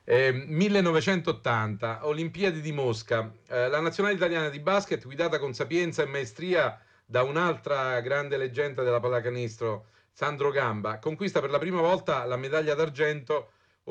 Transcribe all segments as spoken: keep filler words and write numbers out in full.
Eh, millenovecentottanta, Olimpiadi di Mosca. Eh, la nazionale italiana di basket, guidata con sapienza e maestria da un'altra grande leggenda della pallacanestro, Sandro Gamba, conquista per la prima volta la medaglia d'argento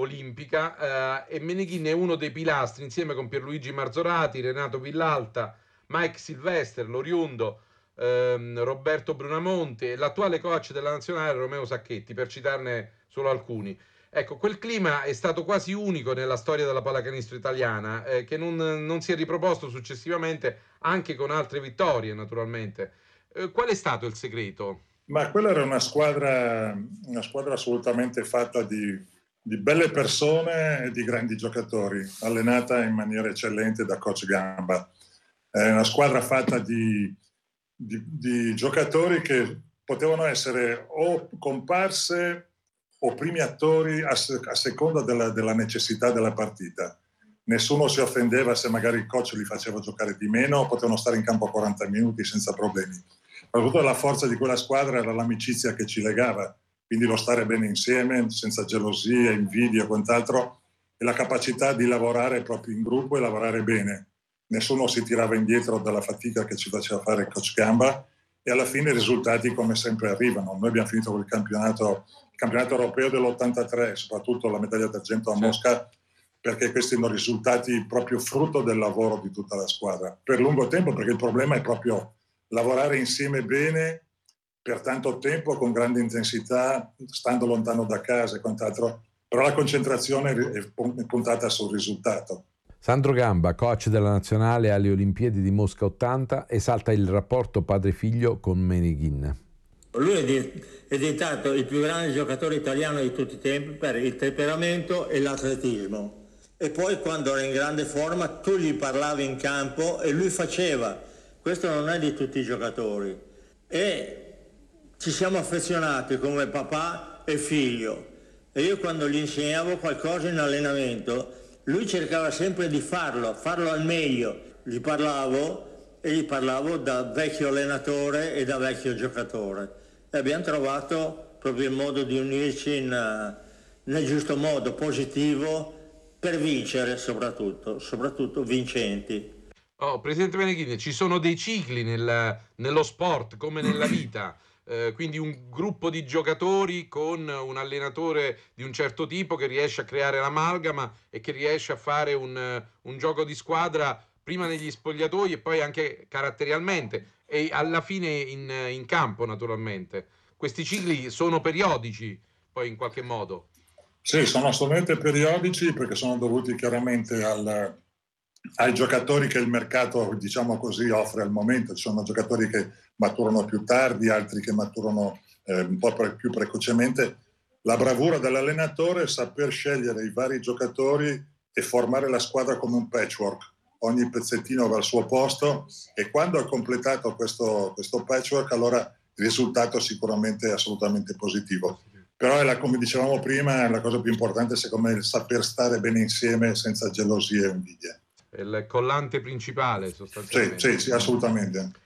olimpica, eh, e Meneghin è uno dei pilastri, insieme con Pierluigi Marzorati, Renato Villalta, Mike Silvester, Loriundo, ehm, Roberto Brunamonte e l'attuale coach della nazionale Romeo Sacchetti, per citarne solo alcuni. Ecco, quel clima è stato quasi unico nella storia della pallacanestro italiana, eh, che non, non si è riproposto successivamente anche con altre vittorie, naturalmente. Eh, qual è stato il segreto? Ma quella era una squadra, una squadra assolutamente fatta di, di belle persone e di grandi giocatori, allenata in maniera eccellente da coach Gamba. È una squadra fatta di, di, di giocatori che potevano essere o comparse o primi attori a, a seconda della, della necessità della partita. Nessuno si offendeva se magari il coach li faceva giocare di meno, potevano stare in campo quaranta minuti senza problemi. Soprattutto la forza di quella squadra era l'amicizia che ci legava, quindi lo stare bene insieme, senza gelosie, invidie e quant'altro, e la capacità di lavorare proprio in gruppo e lavorare bene. Nessuno si tirava indietro dalla fatica che ci faceva fare il coach Gamba, e alla fine i risultati come sempre arrivano. Noi abbiamo finito quel campionato, il campionato europeo dell'ottantatré, soprattutto la medaglia d'argento a Mosca, perché questi sono risultati proprio frutto del lavoro di tutta la squadra. Per lungo tempo, perché il problema è proprio lavorare insieme bene per tanto tempo, con grande intensità, stando lontano da casa e quant'altro, però la concentrazione è puntata sul risultato. Sandro Gamba, coach della nazionale alle Olimpiadi di Mosca ottanta, esalta il rapporto padre-figlio con Meneghin. Lui è diventato il più grande giocatore italiano di tutti i tempi per il temperamento e l'atletismo. E poi quando era in grande forma tu gli parlavi in campo e lui faceva. Questo non è di tutti i giocatori. E ci siamo affezionati come papà e figlio. E io quando gli insegnavo qualcosa in allenamento, lui cercava sempre di farlo, farlo al meglio. Gli parlavo e gli parlavo da vecchio allenatore e da vecchio giocatore. E abbiamo trovato proprio il modo di unirci in, nel giusto modo, positivo, per vincere soprattutto, soprattutto vincenti. Oh, Presidente Meneghin, ci sono dei cicli nel, nello sport come nella vita. Eh, quindi un gruppo di giocatori con un allenatore di un certo tipo che riesce a creare l'amalgama e che riesce a fare un, un gioco di squadra prima negli spogliatoi e poi anche caratterialmente e alla fine in, in campo, naturalmente. Questi cicli sono periodici, poi in qualche modo. Sì, sono assolutamente periodici, perché sono dovuti chiaramente al, ai giocatori che il mercato, diciamo così, offre al momento. Ci sono giocatori che maturano più tardi, altri che maturano eh, un po' pre- più precocemente. La bravura dell'allenatore è saper scegliere i vari giocatori e formare la squadra come un patchwork. Ogni pezzettino va al suo posto, e quando è completato questo, questo patchwork, allora il risultato sicuramente è assolutamente positivo. Però è la, come dicevamo prima, la cosa più importante secondo me è il saper stare bene insieme senza gelosie e invidie. È il collante principale, sostanzialmente. Sì, sì, sì, assolutamente.